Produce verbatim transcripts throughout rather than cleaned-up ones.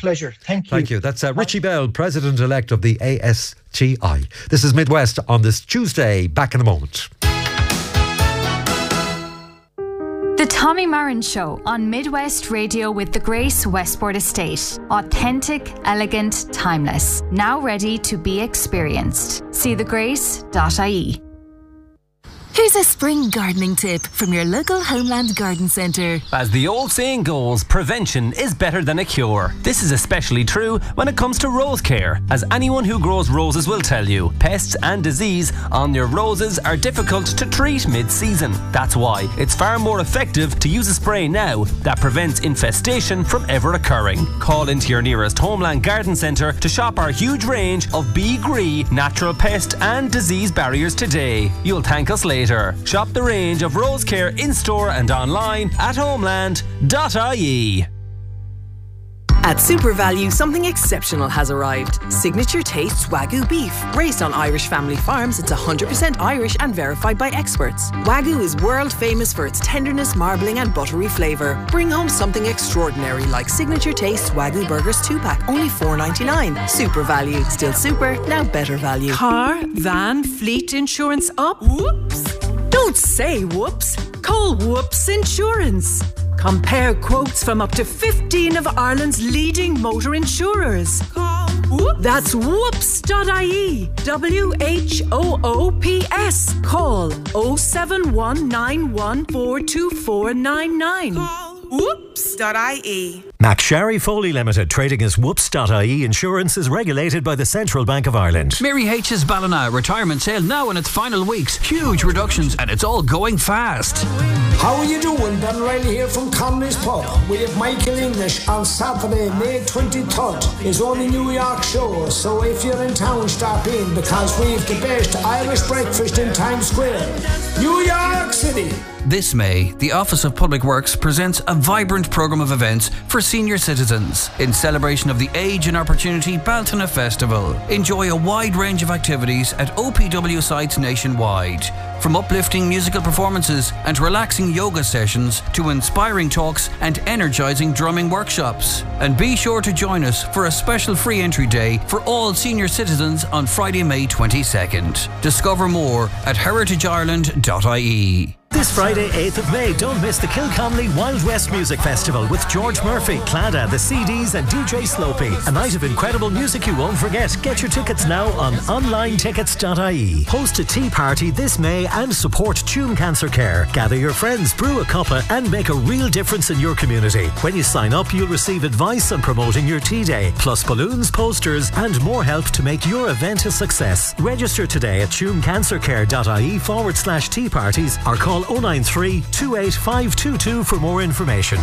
pleasure. Thank you. Thank you. That's uh, Richie Bell, President-elect of the A S T I. This is Midwest on this Tuesday. Back in a moment. The Tommy Marin Show on Midwest Radio with the Grace Westport Estate. Authentic, elegant, timeless. Now ready to be experienced. See the grace dot I E. Here's a spring gardening tip from your local Homeland Garden Centre. As the old saying goes, prevention is better than a cure. This is especially true when it comes to rose care, as anyone who grows roses will tell you. Pests and disease on your roses are difficult to treat mid-season. That's why it's far more effective to use a spray now that prevents infestation from ever occurring. Call into your nearest Homeland Garden Centre to shop our huge range of Bee Gree natural pest and disease barriers today. You'll thank us later. Shop the range of rose care in-store and online at homeland dot I E. At SuperValu, something exceptional has arrived. Signature Taste Wagyu beef. Raised on Irish family farms, it's one hundred percent Irish and verified by experts. Wagyu is world famous for its tenderness, marbling and buttery flavour. Bring home something extraordinary like Signature Taste Wagyu Burgers two pack, only four ninety-nine. SuperValu. Still super, now better value. Car, van, fleet insurance up? Whoops! Don't say whoops. Call Whoops Insurance. Compare quotes from up to fifteen of Ireland's leading motor insurers. Call Whoops. That's whoops dot I E. W H O O P S. Call oh seven one nine one four two four nine nine. Call whoops dot I E. McSharry Foley Limited, trading as whoops dot I E Insurance, is regulated by the Central Bank of Ireland. Mary H's Ballina retirement sale now in its final weeks. Huge reductions and it's all going fast. How are you doing? Ben Riley here from Conley's Pub. We have Michael English on Saturday, May twenty-third. His only New York show, so if you're in town, stop in because we've the best Irish breakfast in Times Square. New York City. This May, the Office of Public Works presents a vibrant programme of events for senior citizens in celebration of the Age and Opportunity Baltona Festival. Enjoy a wide range of activities at O P W sites nationwide. From uplifting musical performances and relaxing yoga sessions to inspiring talks and energising drumming workshops. And be sure to join us for a special free entry day for all senior citizens on Friday, May twenty-second. Discover more at heritage ireland dot I E. This Friday, eighth of May, don't miss the Kilconnelly Wild West Music Festival with George Murphy, Clada, the C Ds and D J Slopey. A night of incredible music you won't forget. Get your tickets now on online tickets dot I E. Host a tea party this May and support Tuam Cancer Care. Gather your friends, brew a cuppa and make a real difference in your community. When you sign up, you'll receive advice on promoting your tea day, plus balloons, posters and more help to make your event a success. Register today at tuam cancer care dot I E forward slash tea parties or call oh nine three, two eight five two two for more information.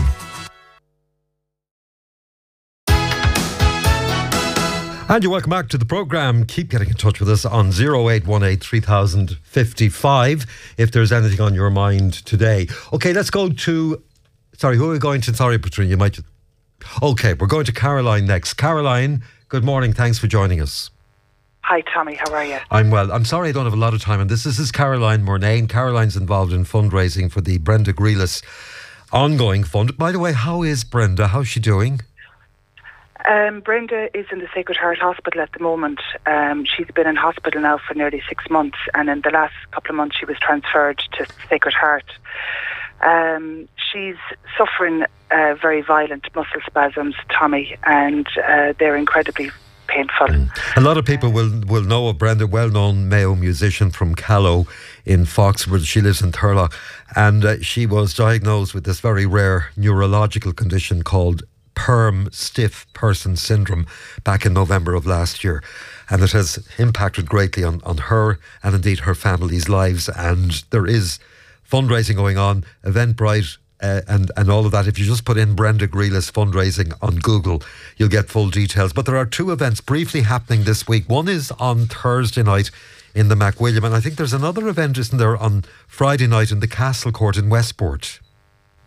And you're welcome back to the programme. Keep getting in touch with us on oh eight one eight, three thousand fifty-five if there's anything on your mind today. Okay, let's go to... Sorry, who are we going to? Sorry, Patricia, you might... Okay, we're going to Caroline next. Caroline, good morning. Thanks for joining us. Hi, Tommy. How are you? I'm well. I'm sorry I don't have a lot of time on this. This is Caroline Murnane. Caroline's involved in fundraising for the Brenda Grealish ongoing fund. By the way, how is Brenda? How's she doing? Um, Brenda is in the Sacred Heart Hospital at the moment. Um, she's been in hospital now for nearly six months, and in the last couple of months she was transferred to Sacred Heart. Um, she's suffering uh, very violent muscle spasms, Tommy, and uh, they're incredibly painful. Mm. A lot of people will, will know of Brenda, well-known Mayo musician from Callow in Foxford. She lives in Thurlock, and uh, she was diagnosed with this very rare neurological condition called Perm Stiff Person Syndrome back in November of last year, and it has impacted greatly on, on her and indeed her family's lives. And there is fundraising going on, Eventbrite uh, and, and all of that. If you just put in Brenda Grealish fundraising on Google, you'll get full details. But there are two events briefly happening this week. One is on Thursday night in the MacWilliam, and I think there's another event, isn't there, on Friday night in the Castle Court in Westport.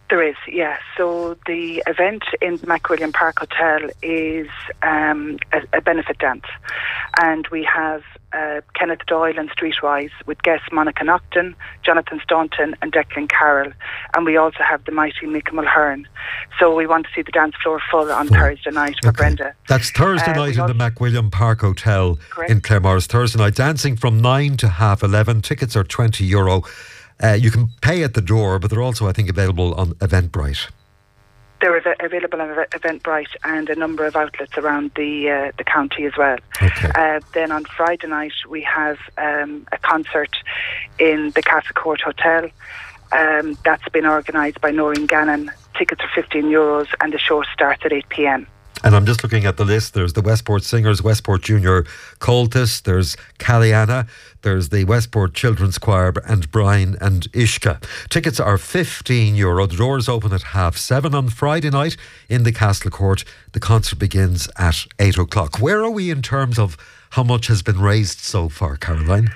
There is, yeah. So the event in the McWilliam Park Hotel is um, a, a benefit dance. And we have uh, Kenneth Doyle and Streetwise with guests Monica Nocton, Jonathan Staunton and Declan Carroll. And we also have the mighty Mick Mulhern. So we want to see the dance floor full on full. Thursday night for okay. Brenda. That's Thursday uh, night in the McWilliam Park Hotel Correct. in Claremorris. Thursday night, dancing from nine to half eleven. Tickets are twenty euro. Uh, you can pay at the door, but they're also, I think, available on Eventbrite. They're av- available on Eventbrite and a number of outlets around the uh, the county as well. Okay. Uh, then on Friday night we have um, a concert in the Castle Court Hotel. Um, that's been organised by Noreen Gannon. Tickets are fifteen euros and the show starts at eight p.m. And I'm just looking at the list. There's the Westport Singers, Westport Junior Coltis, there's Caliana, there's the Westport Children's Choir and Brian and Ishka. Tickets are fifteen euro. The doors open at half seven on Friday night in the Castle Court. The concert begins at eight o'clock. Where are we in terms of how much has been raised so far, Caroline?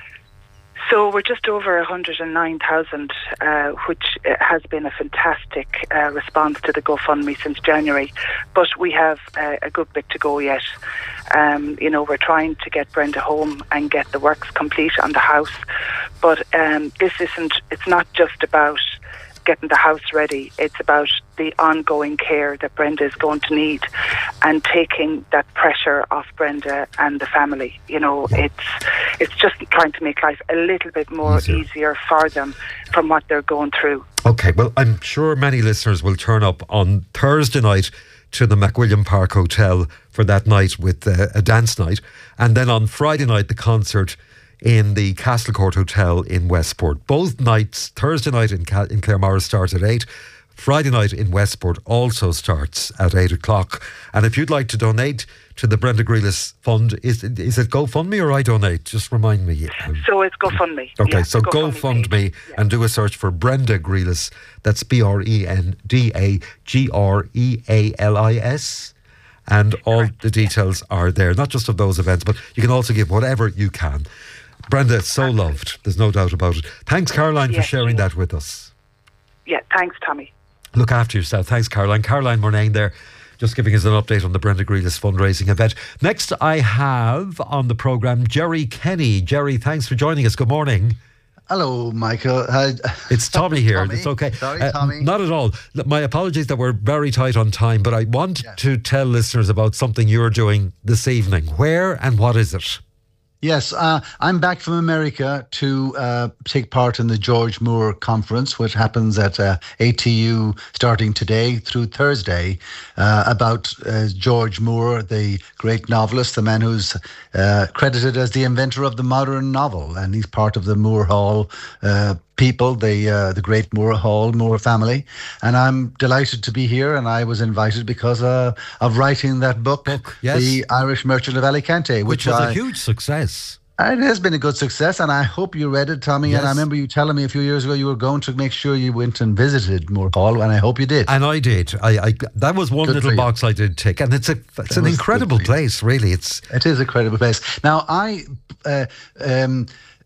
So we're just over one hundred nine thousand, uh, which has been a fantastic uh, response to the GoFundMe since January. But we have uh, a good bit to go yet. Um, you know, we're trying to get Brenda home and get the works complete on the house. But um, this isn't, it's not just about getting the house ready. It's about the ongoing care that Brenda is going to need and taking that pressure off Brenda and the family. You know, it's it's just trying to make life a little bit more easier, easier for them from what they're going through. Okay, well, I'm sure many listeners will turn up on Thursday night to the McWilliam Park Hotel for that night with uh, a dance night. And then on Friday night, the concert in the Castle Court Hotel in Westport. Both nights, Thursday night in, Cal- in Claremorris starts at eight. Friday night in Westport also starts at eight o'clock. And if you'd like to donate to the Brenda Grealish Fund, is, is it GoFundMe or I Donate? Just remind me. So it's GoFundMe. Okay, yeah, so GoFundMe, GoFundMe yeah. and do a search for Brenda Grealish. That's B R E N D A G R E A L I S. And all Correct. the details yeah. are there, not just of those events, but you can also give whatever you can. Brenda, so Absolutely. loved. There's no doubt about it. Thanks, Caroline, yes, for sharing that with us. Yeah, thanks, Tommy. Look after yourself. Thanks, Caroline. Caroline Murnane there, just giving us an update on the Brenda Grealish fundraising event. Next, I have on the programme Jerry Kenny. Jerry, thanks for joining us. Good morning. Hello, Michael. Uh, it's Tommy here. Tommy. It's okay. Sorry, uh, Tommy. Not at all. Look, my apologies that we're very tight on time, but I want yeah. to tell listeners about something you're doing this evening. Where and what is it? Yes, uh, I'm back from America to uh, take part in the George Moore Conference, which happens at uh, A T U starting today through Thursday, uh, about uh, George Moore, the great novelist, the man who's uh, credited as the inventor of the modern novel, and he's part of the Moore Hall uh, people, the uh, the great Moore Hall, Moore family. And I'm delighted to be here, and I was invited because uh, of writing that book, book yes. The Irish Merchant of Alicante, which, which was I, a huge success. It has been a good success, and I hope you read it, Tommy. Yes. And I remember you telling me a few years ago you were going to make sure you went and visited Moore Hall, and I hope you did. And I did. I, I that was one good little box I did tick, and it's a it's that an incredible place, really. It's it is an incredible place. Now I. Uh, um,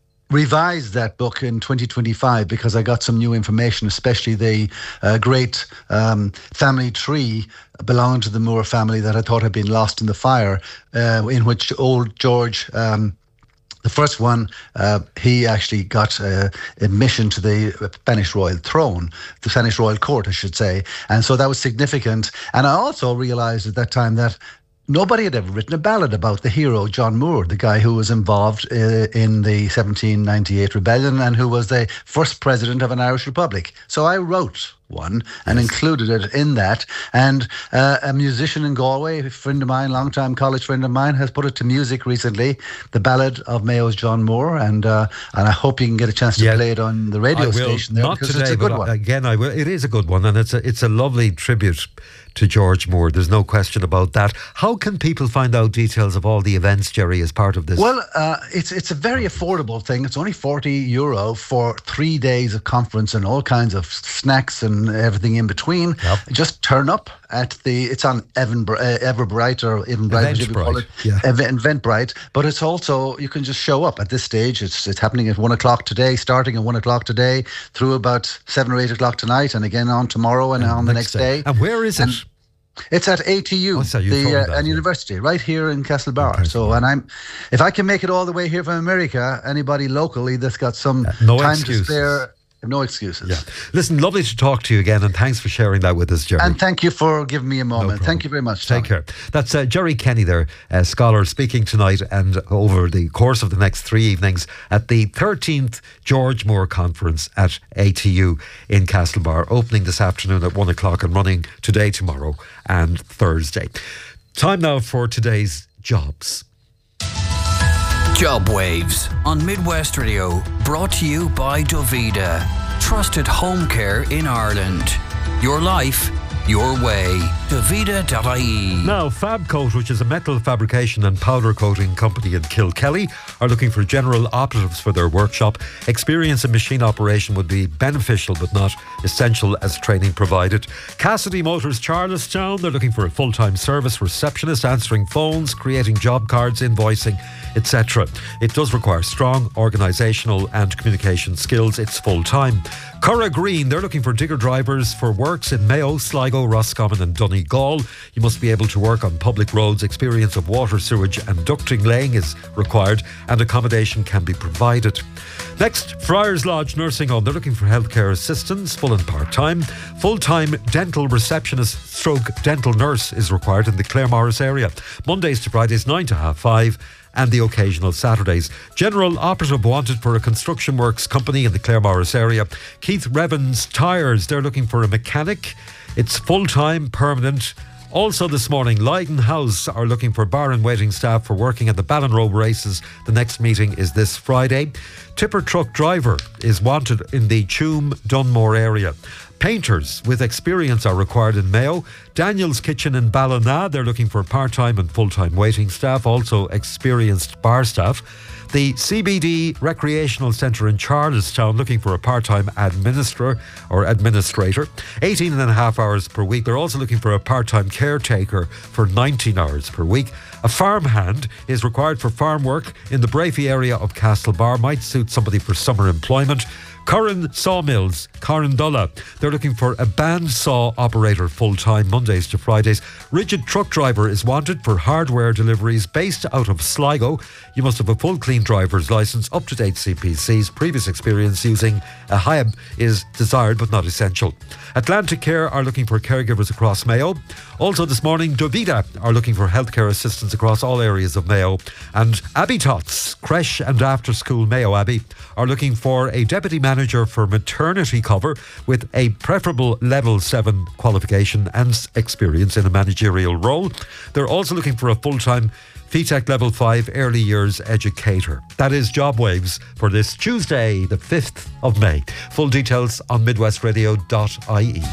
revised that book in twenty twenty-five because I got some new information, especially the uh, great um, family tree belonging to the Moore family that I thought had been lost in the fire, uh, in which old George, um, the first one, uh, he actually got uh, admission to the Spanish royal throne, the Spanish royal court, I should say. And so that was significant. And I also realised at that time that nobody had ever written a ballad about the hero, John Moore, the guy who was involved uh, in the seventeen ninety-eight rebellion and who was the first president of an Irish republic. So I wrote one and yes. included it in that. And uh, a musician in Galway, a friend of mine, long-time college friend of mine, has put it to music recently, the ballad of Mayo's John Moore. And uh, and I hope you can get a chance to yeah. play it on the radio station there. Not because today, it's a good but one. Again, I will. It is a good one, and it's a, it's a lovely tribute to George Moore. There's no question about that. How can people find out details of all the events, Jerry, as part of this? Well, uh, it's it's a very affordable thing. It's only forty euro for three days of conference and all kinds of snacks and and everything in between. Yep. Just turn up at the, it's on Evan, uh, Everbright or Evenbright, whatever you call it. Yeah. Event, Eventbrite. But it's also, you can just show up at this stage. It's it's happening at one o'clock today, starting at one o'clock today, through about seven or eight o'clock tonight, and again on tomorrow and, and on the next day. day. And where is it? And it's at A T U, oh, so the uh, and university, right here in Castlebar. Okay. So, and I'm, if I can make it all the way here from America, anybody locally that's got some uh, no time excuses. to spare. No excuses. Yeah. Listen, lovely to talk to you again, and thanks for sharing that with us, Jerry. And thank you for giving me a moment. No thank you very much, Tommy. Take care. That's uh, Jerry Kenny there, a scholar, speaking tonight and over the course of the next three evenings at the thirteenth George Moore Conference at A T U in Castlebar, opening this afternoon at one o'clock and running today, tomorrow and Thursday. Time now for today's jobs. Job Waves on Midwest Radio, brought to you by Dovida, trusted home care in Ireland. Your life, your way. Dovida dot I E. Now, Fabcoat, which is a metal fabrication and powder coating company in Kilkelly, are looking for general operatives for their workshop. Experience in machine operation would be beneficial but not essential as training provided. Cassidy Motors Charlestown, they're looking for a full-time service receptionist, answering phones, creating job cards, invoicing, et cetera. It does require strong organisational and communication skills. It's full-time. Curra Green, they're looking for digger drivers for works in Mayo, Sligo, Roscommon and Donegal. You must be able to work on public roads. Experience of water, sewage and ducting laying is required, and accommodation can be provided. Next, Friars Lodge Nursing Home. They're looking for healthcare assistants, full and part-time. Full-time dental receptionist stroke dental nurse is required in the Claremorris area. Mondays to Fridays, nine to half five. And the occasional Saturdays. General operative wanted for a construction works company in the Claremorris area. Keith Revens Tyres, they're looking for a mechanic. It's full-time, permanent. Also this morning, Leyden House are looking for bar and waiting staff for working at the Ballinrobe races. The next meeting is this Friday. Tipper truck driver is wanted in the Tuam Dunmore area. Painters with experience are required in Mayo. Daniel's Kitchen in Ballina, they're looking for part-time and full-time waiting staff, also experienced bar staff. The C B D Recreational Centre in Charlestown, looking for a part-time administrator or administrator, eighteen and a half hours per week. They're also looking for a part-time caretaker for nineteen hours per week. A farmhand is required for farm work in the Brafey area of Castlebar. Might suit somebody for summer employment. Curran Sawmills, Corrandulla, they're looking for a bandsaw operator full-time, Mondays to Fridays. Rigid truck driver is wanted for hardware deliveries based out of Sligo. You must have a full clean driver's licence, up-to-date C P Cs. Previous experience using a H I B is desired but not essential. Atlantic Care are looking for caregivers across Mayo. Also this morning, Dovida are looking for healthcare assistants across all areas of Mayo. And Abbey Tots, Creche and After School Mayo Abbey, are looking for a deputy manager for maternity cover with a preferable level seven qualification and experience in a managerial role. They're also looking for a full-time F E T E C level five early years educator. That is Job Waves for this Tuesday, the fifth of May. Full details on midwest radio dot I E.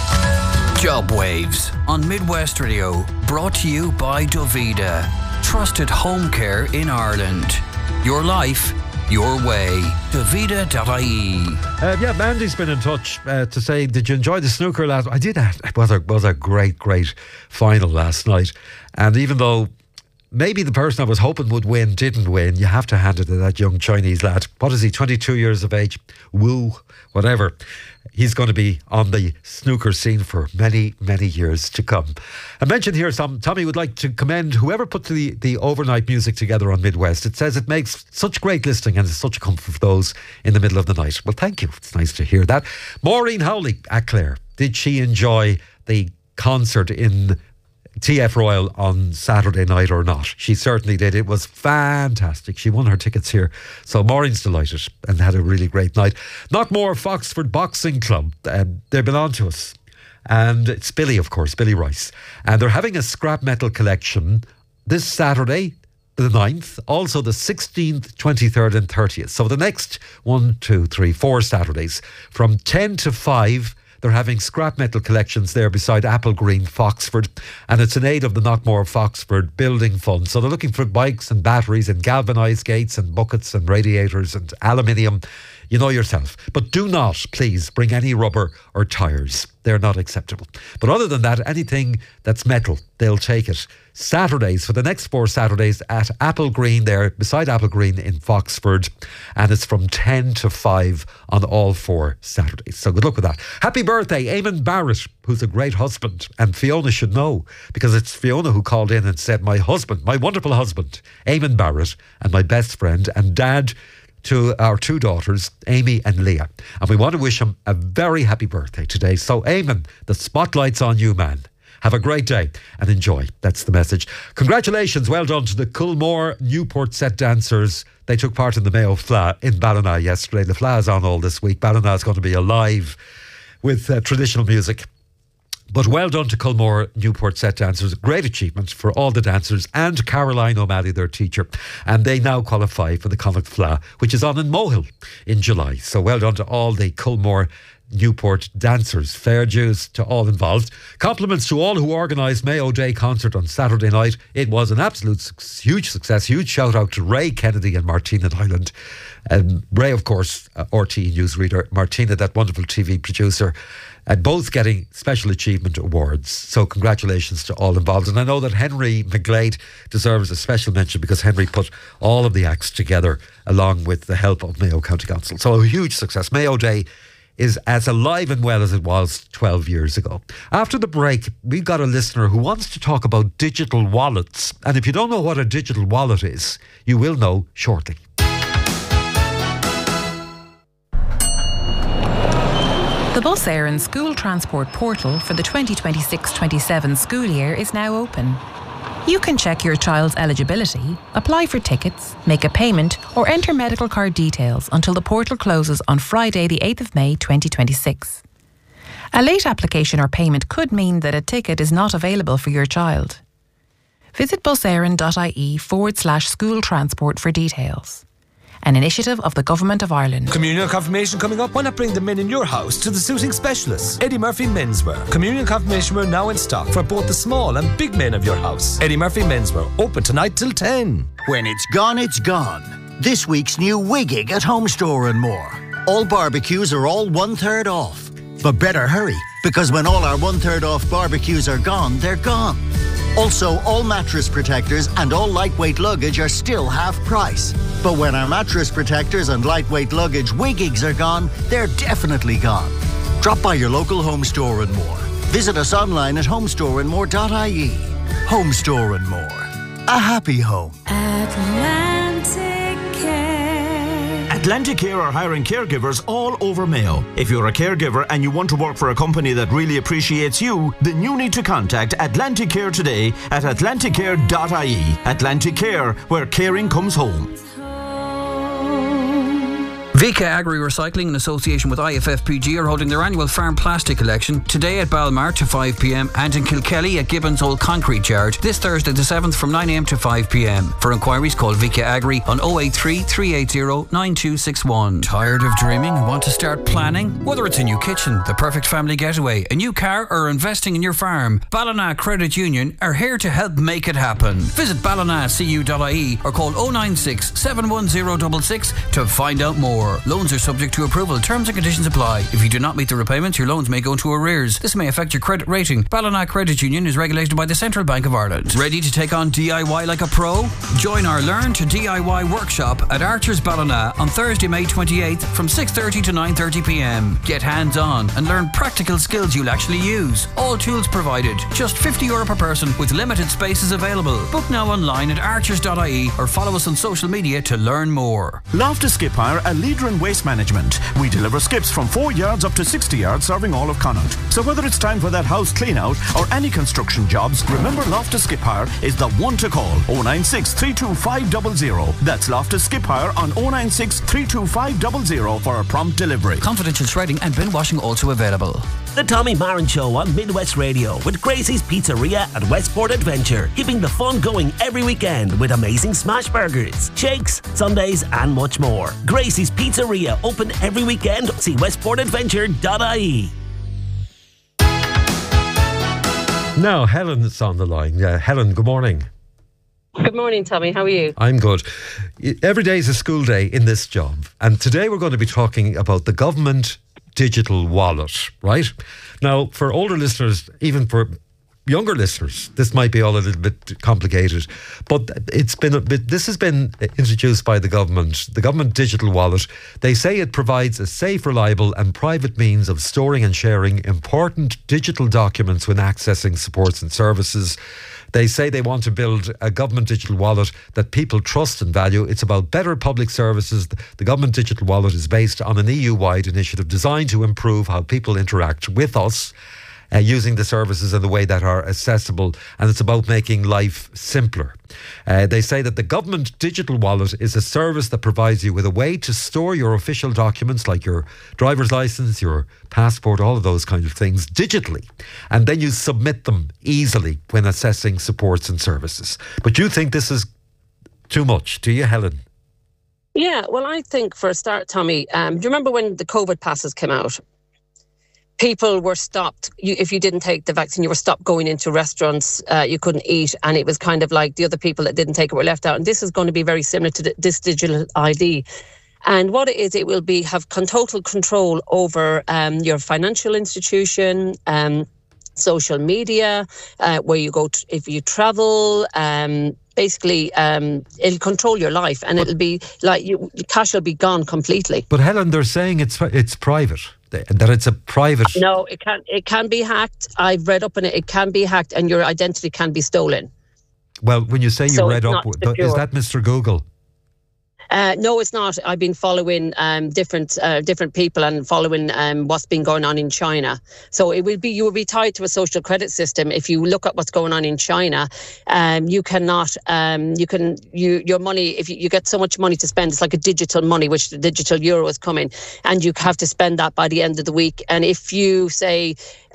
Job Waves on Midwest Radio, brought to you by Dovida, trusted home care in Ireland. Your life, your way. Dovida dot I E. Uh, yeah, Mandy's been in touch uh, to say, did you enjoy the snooker last? I did that. It was a, was a great, great final last night. And even though maybe the person I was hoping would win didn't win, you have to hand it to that young Chinese lad. What is he, twenty-two years of age? Wu, whatever. He's going to be on the snooker scene for many, many years to come. I mentioned here, some Tommy would like to commend whoever put the, the overnight music together on Midwest. It says it makes such great listening and it's such a comfort for those in the middle of the night. Well, thank you. It's nice to hear that. Maureen Howley at Clare. Did she enjoy the concert in T F Royal on Saturday night or not? She certainly did. It was fantastic. She won her tickets here. So Maureen's delighted and had a really great night. Knockmore Foxford Boxing Club, um, they've been on to us. And it's Billy, of course, Billy Rice. And they're having a scrap metal collection this Saturday, the ninth, also the sixteenth, twenty-third and thirtieth. So the next one, two, three, four Saturdays from ten to five, they're having scrap metal collections there beside Apple Green, Foxford, and it's in aid of the Knockmore Foxford Building Fund. So they're looking for bikes and batteries and galvanised gates and buckets and radiators and aluminium. You know yourself. But do not, please, bring any rubber or tyres. They're not acceptable. But other than that, anything that's metal, they'll take it. Saturdays, for the next four Saturdays at Apple Green there, beside Apple Green in Foxford. And it's from ten to five on all four Saturdays. So good luck with that. Happy birthday, Eamon Barrett, who's a great husband. And Fiona should know, because it's Fiona who called in and said, my husband, my wonderful husband, Eamon Barrett, and my best friend and dad to our two daughters, Amy and Leah. And we want to wish him a very happy birthday today. So, Eamon, the spotlight's on you, man. Have a great day and enjoy. That's the message. Congratulations. Well done to the Culmore Newport set dancers. They took part in the Mayo Fla in Ballina yesterday. The Fla is on all this week. Ballina is going to be alive with uh, traditional music. But well done to Culmore Newport set dancers. Great achievement for all the dancers and Caroline O'Malley, their teacher. And they now qualify for the Connacht Fla, which is on in Mohill in July. So well done to all the Culmore Newport dancers. Fair dues to all involved. Compliments to all who organised Mayo Day concert on Saturday night. It was an absolute su- huge success. Huge shout out to Ray Kennedy and Martina Hyland. Um, Ray, of course, uh, R T E newsreader. Martina, that wonderful T V producer. And both getting special achievement awards. So congratulations to all involved. And I know that Henry McGlade deserves a special mention because Henry put all of the acts together along with the help of Mayo County Council. So a huge success. Mayo Day is as alive and well as it was twelve years ago. After the break, we've got a listener who wants to talk about digital wallets. And if you don't know what a digital wallet is, you will know shortly. The Bus Éireann School Transport Portal for the twenty twenty-six twenty-seven school year is now open. You can check your child's eligibility, apply for tickets, make a payment or enter medical card details until the portal closes on Friday the eighth of May twenty twenty-six. A late application or payment could mean that a ticket is not available for your child. Visit buséireann.ie forward slash school transport for details. An initiative of the Government of Ireland. Communion confirmation coming up. Why not bring the men in your house to the suiting specialists? Eddie Murphy Menswear. Communion confirmation wear now in stock for both the small and big men of your house. Eddie Murphy Menswear. Open tonight till ten. When it's gone, it's gone. This week's new Wiggig at Home Store and more. All barbecues are all one third off. But better hurry, because when all our one third off barbecues are gone, they're gone. Also, all mattress protectors and all lightweight luggage are still half price. But when our mattress protectors and lightweight luggage Wiggigs are gone, they're definitely gone. Drop by your local Home Store and More. Visit us online at homestore and more dot I E. Home Store and More. A happy home. Atlantic Care. Atlantic Care are hiring caregivers all over Mayo. If you're a caregiver and you want to work for a company that really appreciates you, then you need to contact Atlantic Care today at atlantic care dot I E. Atlantic Care, where caring comes home. Vika Agri Recycling in association with I F F P G are holding their annual farm plastic collection today at Balmar to five p m and in Kilkelly at Gibbons Old Concrete Yard this Thursday the seventh from nine a m to five p m. For inquiries call Vika Agri on oh eight three, three eight zero, nine two six one. Tired of dreaming and want to start planning? Whether it's a new kitchen, the perfect family getaway, a new car or investing in your farm, Ballina Credit Union are here to help make it happen. Visit ballina c u dot I E or call oh nine six, seven one zero six six to find out more. Loans are subject to approval. Terms and conditions apply. If you do not meet the repayments, your loans may go into arrears. This may affect your credit rating. Ballina Credit Union is regulated by the Central Bank of Ireland. Ready to take on D I Y like a pro? Join our Learn to D I Y workshop at Archers Ballina on Thursday, May twenty-eighth from six thirty to nine thirty p m. Get hands-on and learn practical skills you'll actually use. All tools provided. Just fifty euro per person with limited spaces available. Book now online at archers dot I E or follow us on social media to learn more. Loftus Skip Hire, a leader in waste management. We deliver skips from four yards up to sixty yards, serving all of Connacht. So whether it's time for that house clean out or any construction jobs, remember Loftus Skip Hire is the one to call. oh nine six, three two five zero zero. That's Loftus Skip Hire on oh nine six, three two five zero zero for a prompt delivery. Confidential shredding and bin washing also available. The Tommy Marin Show on Midwest Radio with Gracie's Pizzeria at Westport Adventure, keeping the fun going every weekend with amazing smash burgers, shakes, sundaes and much more. Gracie's Pizzeria, open every weekend. See westport adventure dot I E. Now Helen's on the line. Uh, Helen, good morning. Good morning, Tommy. How are you? I'm good. Every day is a school day in this job. And today we're going to be talking about the government digital wallet, right? Now, for older listeners, even for younger listeners, this might be all a little bit complicated, but it's been a bit, this has been introduced by the government, the government digital wallet. They say it provides a safe, reliable and private means of storing and sharing important digital documents when accessing supports and services. They say they want to build a government digital wallet that people trust and value. It's about better public services. The government digital wallet is based on an E U-wide initiative designed to improve how people interact with us uh, using the services in the way that are accessible, and it's about making life simpler. Uh, they say that the government digital wallet is a service that provides you with a way to store your official documents like your driver's license, your passport, all of those kinds of things digitally, and then you submit them easily when assessing supports and services. But you think this is too much, do you, Helen? Yeah, well, I think for a start, Tommy, um, do you remember when the COVID passes came out? People were stopped. You, if you didn't take the vaccine, you were stopped going into restaurants. Uh, you couldn't eat, and it was kind of like the other people that didn't take it were left out. And this is going to be very similar to the, this digital I D. And what it is, it will be have con- total control over um, your financial institution, um, social media, uh, where you go to, if you travel. Um, basically, um, it'll control your life, and but, it'll be like you, cash will be gone completely. But Helen, they're saying it's it's private. That it's a private... No, it can it can be hacked. I've read up on it. It can be hacked and your identity can be stolen. Well, when you say you so read up, is that Mister Google? Uh, no, it's not. I've been following um, different uh, different people and following um, what's been going on in China. So it will be you will be tied to a social credit system. If you look at what's going on in China, um, you cannot um, you can you your money if you, you get so much money to spend, it's like a digital money, which the digital euro is coming, and you have to spend that by the end of the week. And if you say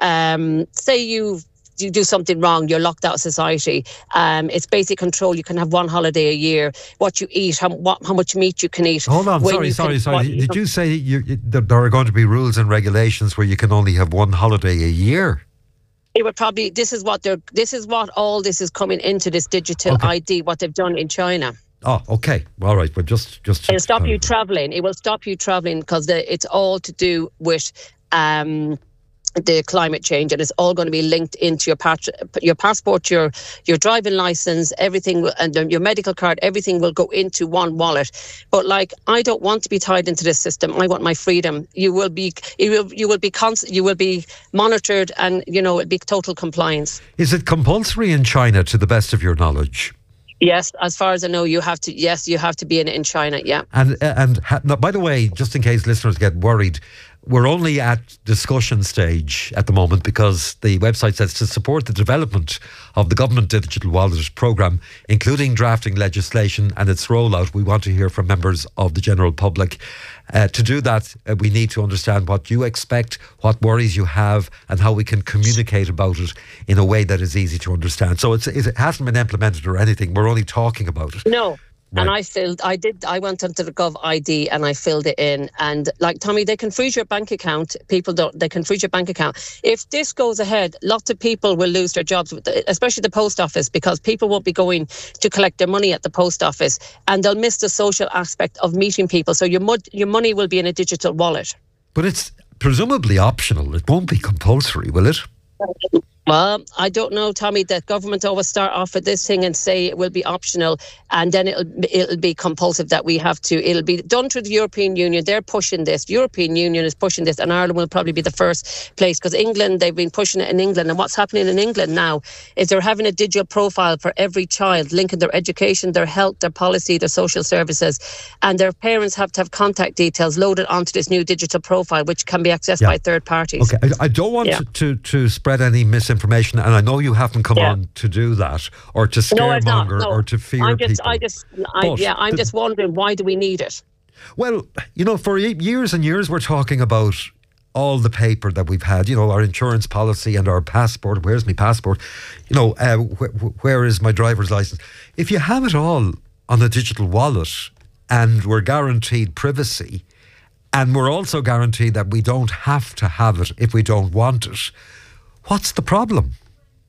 um, say you. you do something wrong, you're locked out of society. Um, it's basic control. You can have one holiday a year. What you eat, how, what, how much meat you can eat. Hold on, sorry, sorry, can, sorry. Did you, you say you, you, there are going to be rules and regulations where you can only have one holiday a year? It would probably. This is what they're. This is what all this is coming into this digital okay. I D. What they've done in China. Oh, okay, all right, but just just. It'll stop you traveling. It will stop you traveling because it's all to do with. Um, the climate change, and it's all going to be linked into your pat- your passport, your your driving license, everything, and your medical card, everything will go into one wallet. But like, I don't want to be tied into this system. I want my freedom. You will be, you will, you will be constant, you will be monitored, and you know it'll be total compliance. Is it compulsory in China, to the best of your knowledge? Yes, as far as I know, you have to. Yes, you have to be in in China. Yeah. And and ha, no, by the way, just in case listeners get worried, we're only at discussion stage at the moment because the website says to support the development of the government digital wallet programme, including drafting legislation and its rollout, we want to hear from members of the general public. Uh, to do that, uh, we need to understand what you expect, what worries you have, and how we can communicate about it in a way that is easy to understand. So it's, it hasn't been implemented or anything. We're only talking about it. No. Right. And I filled, I did, I went onto the Gov I D and I filled it in. And like, Tommy, they can freeze your bank account. People don't, they can freeze your bank account. If this goes ahead, lots of people will lose their jobs, especially the post office, because people won't be going to collect their money at the post office and they'll miss the social aspect of meeting people. So your, mud, your money will be in a digital wallet. But it's presumably optional. It won't be compulsory, will it? Well, I don't know, Tommy, that government always start off with this thing and say it will be optional, and then it'll it'll be compulsive that we have to. It'll be done through the European Union. They're pushing this. The European Union is pushing this, and Ireland will probably be the first place because England, they've been pushing it in England. And what's happening in England now is they're having a digital profile for every child, linking their education, their health, their policy, their social services, and their parents have to have contact details loaded onto this new digital profile, which can be accessed yeah. by third parties. Okay, I, I don't want yeah. to, to, to spread any misinformation. Information, and I know you haven't come yeah. on to do that or to scaremonger no, no. or to fear I'm just, people. I just, I, yeah, I'm the, just wondering, why do we need it? Well, you know, for years and years we're talking about all the paper that we've had, you know, our insurance policy and our passport. Where's my passport? You know, uh, wh- where is my driver's license? If you have it all on a digital wallet and we're guaranteed privacy and we're also guaranteed that we don't have to have it if we don't want it, what's the problem?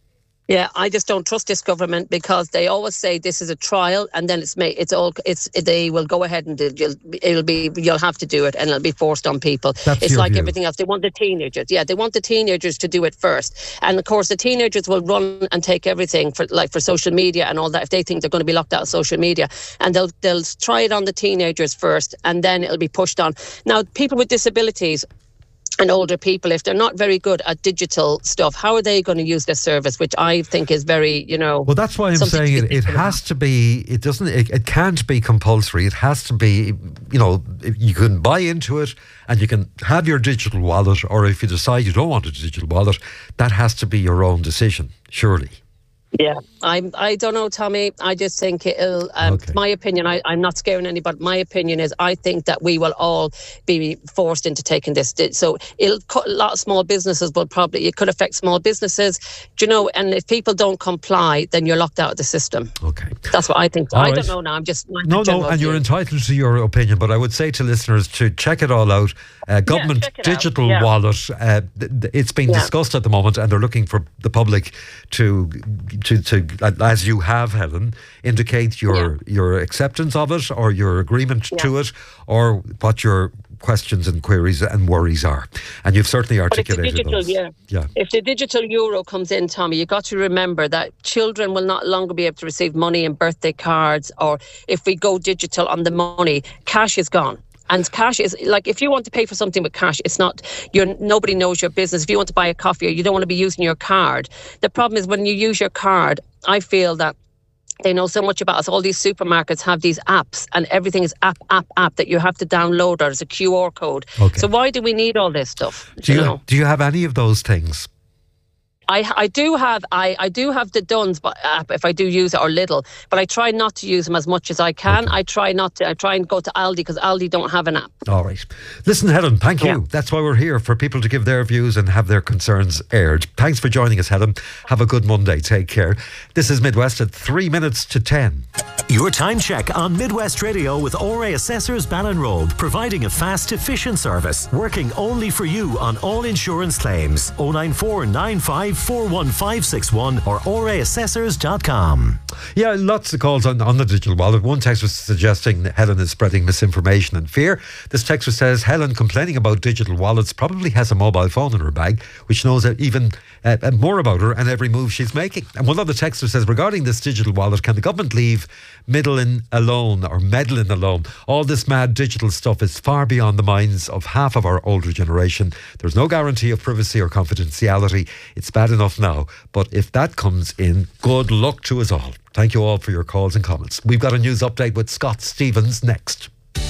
Yeah, I just don't trust this government because they always say this is a trial, and then it's made, it's all it's they will go ahead and you'll, it'll be you'll have to do it, and it'll be forced on people. That's it's your like view. everything else. They want the teenagers. Yeah, they want the teenagers to do it first, and of course the teenagers will run and take everything for like for social media and all that if they think they're going to be locked out of social media, and they'll they'll try it on the teenagers first, and then it'll be pushed on. Now, people with disabilities and older people, if they're not very good at digital stuff, how are they going to use this service, which I think is very, you know... Well, that's why I'm saying it, it has to be, it doesn't, it, it can't be compulsory. It has to be, you know, you can buy into it and you can have your digital wallet, or if you decide you don't want a digital wallet, that has to be your own decision, surely. Yeah, I'm. I don't know, Tommy. I just think it'll. Um, Okay. My opinion. I, I'm not scaring anybody. My opinion is, I think that we will all be forced into taking this. So it'll cut a lot of small businesses. Will probably it could affect small businesses. Do you know? And if people don't comply, then you're locked out of the system. Okay, that's what I think. All I right. don't know now. I'm just my No, no, general and you're view. entitled to your opinion, but I would say to listeners to check it all out. Uh, government check it out. digital Yeah. wallet, uh, th- th- it's been Yeah. discussed at the moment, and they're looking for the public to, to, to as you have, Helen, indicate your your acceptance of it, or your agreement to it, or what your questions and queries and worries are. And you've certainly But if the articulated digital, those. yeah. Yeah. If the digital euro comes in, Tommy, you got to remember that children will not longer be able to receive money in birthday cards, or if we go digital on the money, cash is gone. And cash is like, if you want to pay for something with cash, it's not, you're, nobody knows your business. If you want to buy a coffee, or you don't want to be using your card. The problem is when you use your card, I feel that they know so much about us. All these supermarkets have these apps, and everything is app, app, app that you have to download, or there's a Q R code. Okay. So why do we need all this stuff? Do you, know? do you have any of those things? I I do have I, I do have the Duns app if I do use it, or Lidl, but I try not to use them as much as I can. I try not to. I try and go to Aldi because Aldi don't have an app. All right. Listen, Helen, thank you. That's why we're here, for people to give their views and have their concerns aired. Thanks for joining us, Helen. Have a good Monday. Take care. This is Midwest at three minutes to ten. Your time check on Midwest Radio with O R A Assessors Ballinrobe, providing a fast, efficient service, working only for you on all insurance claims. oh nine four nine five four one five six one or O R A assessors dot com. Yeah, lots of calls on, on the digital wallet. One text was suggesting that Helen is spreading misinformation and fear. This texter says Helen, complaining about digital wallets, probably has a mobile phone in her bag, which knows even uh, more about her and every move she's making. And one other texter says, regarding this digital wallet, can the government leave middling alone or meddling alone? All this mad digital stuff is far beyond the minds of half of our older generation. There's no guarantee of privacy or confidentiality. It's bad enough now, but if that comes in, good luck to us all. Thank you all for your calls and comments. We've got a news update with Scott Stevens next.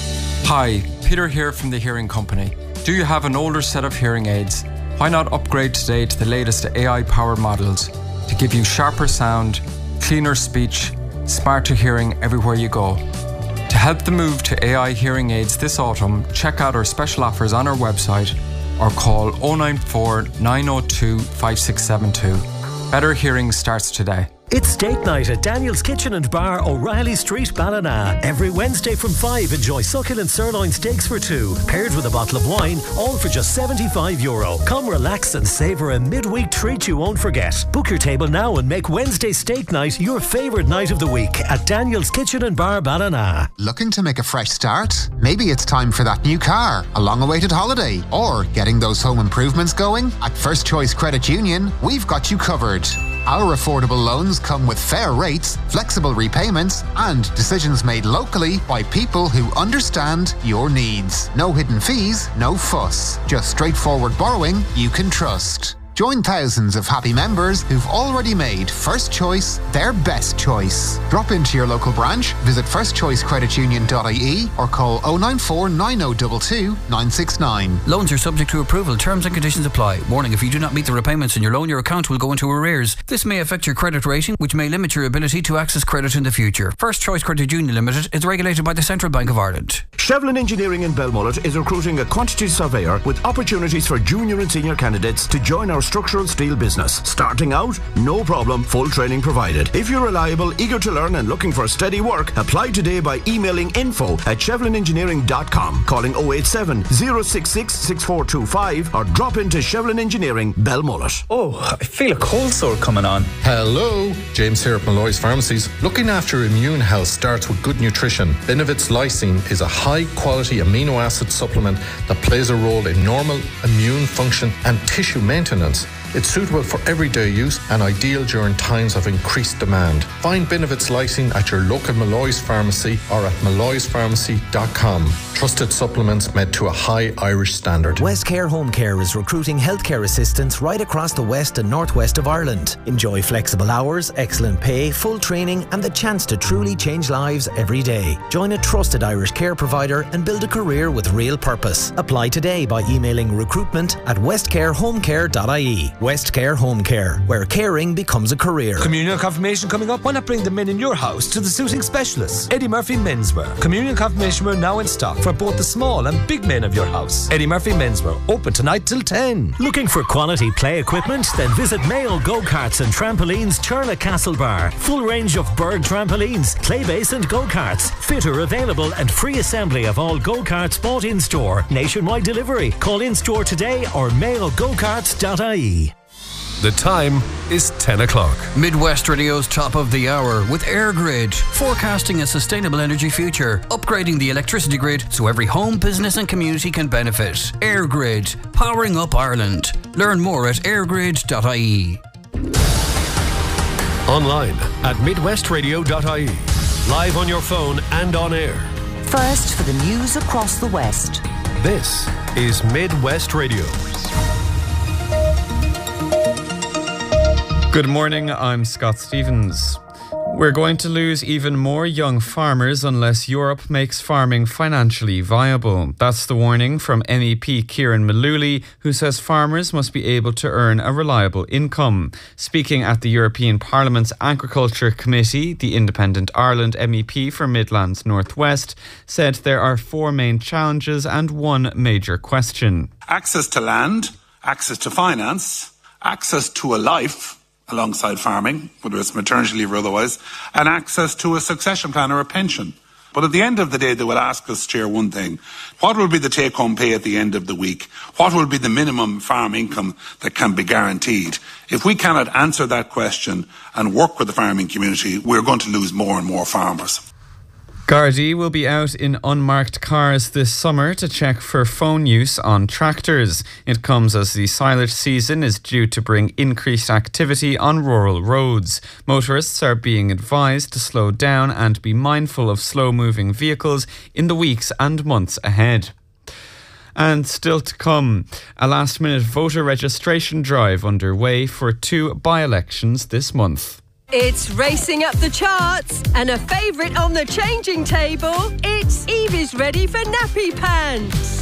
Hi, Peter here from the Hearing Company. Do you have an older set of hearing aids? Why not upgrade today to the latest A I-powered models to give you sharper sound, cleaner speech, smarter hearing everywhere you go? To help the move to A I hearing aids this autumn, check out our special offers on our website or call oh nine four nine oh two five six seven two. Better hearing starts today. It's steak night at Daniel's Kitchen and Bar, O'Reilly Street, Ballina. Every Wednesday from five, enjoy succulent sirloin steaks for two, paired with a bottle of wine, all for just seventy-five euro. Come relax and savour a midweek treat you won't forget. Book your table now and make Wednesday steak night your favourite night of the week at Daniel's Kitchen and Bar, Ballina. Looking to make a fresh start? Maybe it's time for that new car, a long-awaited holiday, or getting those home improvements going? At First Choice Credit Union, we've got you covered. Our affordable loans come with fair rates, flexible repayments, and decisions made locally by people who understand your needs. No hidden fees, no fuss. Just straightforward borrowing you can trust. Join thousands of happy members who've already made First Choice their best choice. Drop into your local branch, visit first choice credit union dot I E or call oh nine four nine oh two two nine six nine. Loans are subject to approval. Terms and conditions apply. Warning, if you do not meet the repayments on your loan, your account will go into arrears. This may affect your credit rating, which may limit your ability to access credit in the future. First Choice Credit Union Limited is regulated by the Central Bank of Ireland. Shevlin Engineering in Belmullet is recruiting a quantity surveyor with opportunities for junior and senior candidates to join our structural steel business. Starting out? No problem, full training provided. If you're reliable, eager to learn and looking for steady work, apply today by emailing info at shevlin engineering dot com, calling oh eight seven, oh six six, six four two five or drop into Shevlin Engineering, Belmullet. Oh, I feel a cold sore coming on. Hello, James here at Malloy's Pharmacies. Looking after immune health starts with good nutrition. Benevit's Lysine is a high-quality amino acid supplement that plays a role in normal immune function and tissue maintenance. It's suitable for everyday use and ideal during times of increased demand. Find Benevit's Lysine at your local Malloy's Pharmacy or at malloys pharmacy dot com. Trusted supplements made to a high Irish standard. Westcare Home Care is recruiting healthcare assistants right across the west and northwest of Ireland. Enjoy flexible hours, excellent pay, full training and the chance to truly change lives every day. Join a trusted Irish care provider and build a career with real purpose. Apply today by emailing recruitment at westcare home care dot I E. Westcare Home Care, where caring becomes a career. Communion confirmation coming up. Why not bring the men in your house to the suiting specialists? Eddie Murphy Menswear. Communion confirmation wear now in stock for both the small and big men of your house. Eddie Murphy Menswear, open tonight till ten. Looking for quality play equipment? Then visit Mayo Go-Karts and Trampolines, Churla Castlebar. Full range of Berg trampolines, clay base and go-karts. Fitter available and free assembly of all go-karts bought in store. Nationwide delivery. Call in store today or mayo go karts dot I E. The time is ten o'clock. Midwest Radio's top of the hour with EirGrid, forecasting a sustainable energy future, upgrading the electricity grid so every home, business and community can benefit. EirGrid, powering up Ireland. Learn more at air grid dot I E. Online at midwest radio dot I E. Live on your phone and on air. First for the news across the West. This is Midwest Radio. Good morning, I'm Scott Stevens. We're going to lose even more young farmers unless Europe makes farming financially viable. That's the warning from M E P Kieran Mullooly, who says farmers must be able to earn a reliable income. Speaking at the European Parliament's Agriculture Committee, the Independent Ireland M E P for Midlands North West said there are four main challenges and one major question. Access to land, access to finance, access to a life alongside farming, whether it's maternity leave or otherwise, and access to a succession plan or a pension. But at the end of the day, they will ask us, Chair, one thing. What will be the take-home pay at the end of the week? What will be the minimum farm income that can be guaranteed? If we cannot answer that question and work with the farming community, we're going to lose more and more farmers. Gardaí will be out in unmarked cars this summer to check for phone use on tractors. It comes as the silage season is due to bring increased activity on rural roads. Motorists are being advised to slow down and be mindful of slow-moving vehicles in the weeks and months ahead. And still to come, a last-minute voter registration drive underway for two by-elections this month. It's racing up the charts and a favourite on the changing table. It's Evie's ready for nappy pants.